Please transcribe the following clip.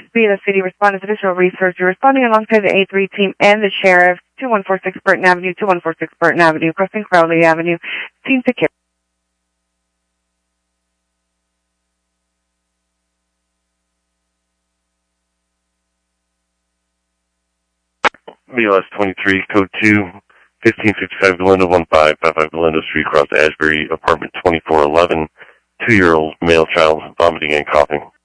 Beta City responded to additional research. You're responding alongside the A3 team and the sheriff. 2146 Burton Avenue, 2146 Burton Avenue, crossing Crowley Avenue. Team to care. BLS 23, code 2, 1555 Glenda, 1555 Glenda Street, across Ashbury, apartment 2411, 2-year-old male child, vomiting and coughing.